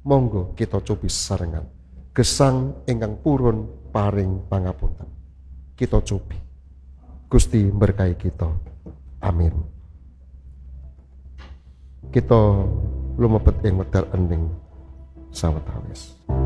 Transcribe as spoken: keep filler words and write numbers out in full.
monggo kita cobi sesarengan gesang ingkang purun paring pangapunten. Kita cobi. Gusti berkahi kita. Amin. Kita lumebet ing wedal ening sawetawis.